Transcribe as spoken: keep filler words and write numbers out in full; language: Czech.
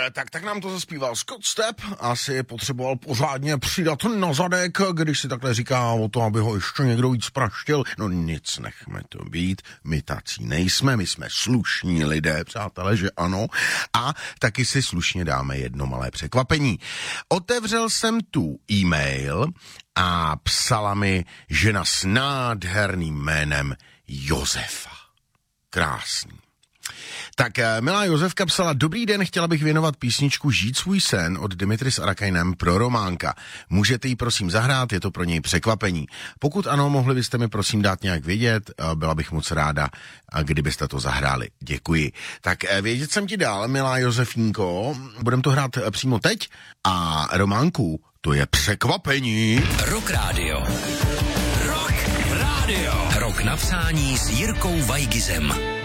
tak tak nám to zaspíval Scott Stepp, asi potřeboval pořádně přidat na zadek, když si takhle říká o to, aby ho ještě někdo víc praštil. No nic, nechme to být, my tací nejsme, my jsme slušní lidé, přátelé, že ano. A taky si slušně dáme jedno malé překvapení. Otevřel jsem tu e-mail a psala mi žena s nádherným jménem Josefa. Krásný. Tak milá Josefka psala: dobrý den, chtěla bych věnovat písničku Žít svůj sen od Dimitris Arakainen pro Románka. Můžete ji prosím zahrát, je to pro něj překvapení. Pokud ano, mohli byste mi prosím dát nějak vědět, byla bych moc ráda, kdybyste to zahráli. Děkuji. Tak vědět jsem ti dál, milá Josefínko, budem to hrát přímo teď a Románku, to je překvapení. Rock Radio. Rock Radio. Rock na přání s Jirkou Vajgizem.